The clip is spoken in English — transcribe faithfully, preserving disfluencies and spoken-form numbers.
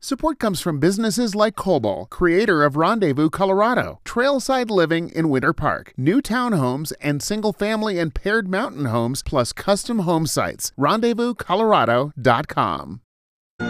Support comes from businesses like Coble, creator of Rendezvous, Colorado, trailside living in Winter Park, new townhomes and single-family and paired mountain homes, plus custom home sites. rendezvous colorado dot com.